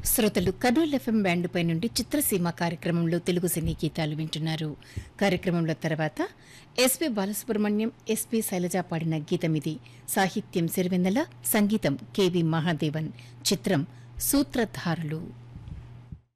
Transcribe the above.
శ్రోతలు Kurnool FM band పై నుండి చిత్రసీమ కార్యక్రమంలో తెలుగు సినీ గీతాలు వింటున్నారు. కార్యక్రమంలో తర్వాత ఎస్పి బాలసుబ్రహ్మణ్యం, ఎస్పి శైలజ పాడిన గీతమిది. సాహిత్యం సిరివెన్నెల, సంగీతం కెవి మహాదేవన్. చిత్రం సూత్రధారులు.